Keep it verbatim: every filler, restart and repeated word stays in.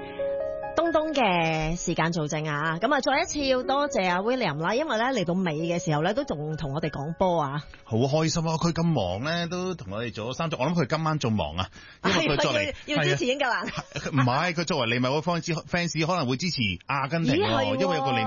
東東嘅時間做證啊，咁啊再一次要多謝阿 William 啦，因為咧嚟到尾嘅時候咧都仲同我哋講波啊， 好開心啊！佢咁忙咧，都同我哋做咗三組，我諗佢今晚仲忙啊，因為佢作為要，要支持英格蘭， 唔係佢作為利物浦 fans，fans 可能會支持阿根廷喎，因為有個利